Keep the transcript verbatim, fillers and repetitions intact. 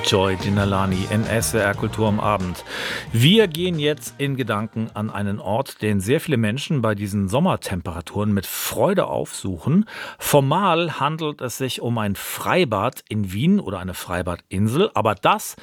Joy Dinalani in S W R Kultur am Abend. Wir gehen jetzt in Gedanken an einen Ort, den sehr viele Menschen bei diesen Sommertemperaturen mit Freude aufsuchen. Formal handelt es sich um ein Freibad in Wien oder eine Freibadinsel, aber das